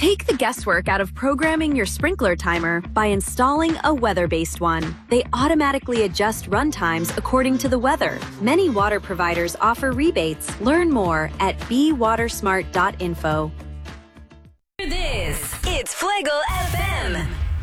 Take the guesswork out of programming your sprinkler timer by installing a weather-based one. They automatically adjust run times according to the weather. Many water providers offer rebates. Learn more at bewatersmart.info. It's Flagel FM.